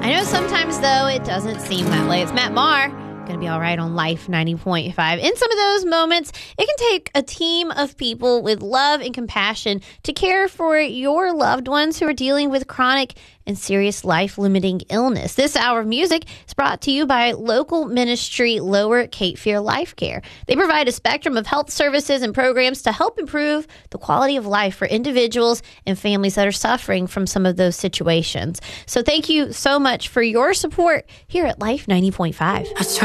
I know sometimes, though, it doesn't seem that way. It's Matt Maher. Going to be all right on Life 90.5. In some of those moments, it can take a team of people with love and compassion to care for your loved ones who are dealing with chronic and serious life-limiting illness. This hour of music is brought to you by local ministry Lower Cape Fear Life Care. They provide a spectrum of health services and programs to help improve the quality of life for individuals and families that are suffering from some of those situations. So thank you so much for your support here at Life 90.5.